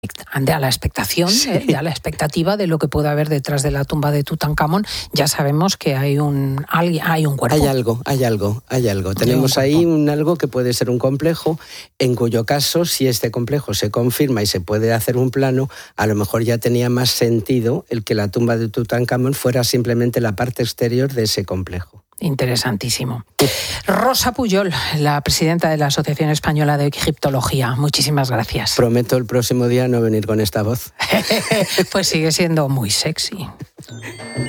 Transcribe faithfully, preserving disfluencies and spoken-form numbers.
a la expectación, sí. eh, a la expectativa de lo que puede haber detrás de la tumba de Tutankamón. Ya sabemos que hay un, hay un cuerpo. Hay algo, hay algo, hay algo. Tenemos un ahí un algo que puede ser un complejo, en cuyo caso, si este complejo se confirma y se puede hacer un plano, a lo mejor ya tenía más sentido el que la tumba de Tutankamón fuera simplemente la parte exterior de ese complejo. Interesantísimo. Rosa Pujol, la presidenta de la Asociación Española de Egiptología. Muchísimas gracias. Prometo el próximo día no venir con esta voz. Pues sigue siendo muy sexy.